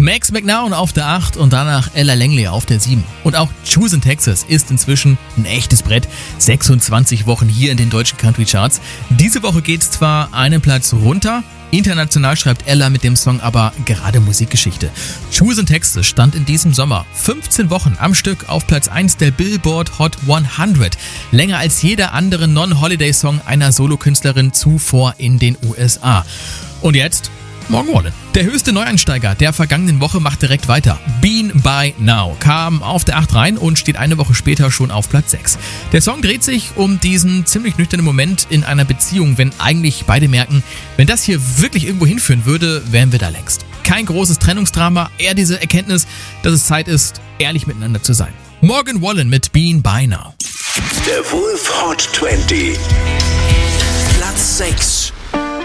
Max McNown auf der 8 und danach Ella Langley auf der 7. Und auch Choose in Texas ist inzwischen ein echtes Brett. 26 Wochen hier in den deutschen Country Charts. Diese Woche geht's zwar einen Platz runter, international schreibt Ella mit dem Song aber gerade Musikgeschichte. Choose in Texas stand in diesem Sommer 15 Wochen am Stück auf Platz 1 der Billboard Hot 100. Länger als jeder andere Non-Holiday-Song einer Solokünstlerin zuvor in den USA. Und jetzt Morgan Wallen. Der höchste Neueinsteiger der vergangenen Woche macht direkt weiter. Bean by Now kam auf der 8 rein und steht eine Woche später schon auf Platz 6. Der Song dreht sich um diesen ziemlich nüchternen Moment in einer Beziehung, wenn eigentlich beide merken, wenn das hier wirklich irgendwo hinführen würde, wären wir da längst. Kein großes Trennungsdrama, eher diese Erkenntnis, dass es Zeit ist, ehrlich miteinander zu sein. Morgan Wallen mit Bean by Now. Der Wolf Hot 20. Platz 6.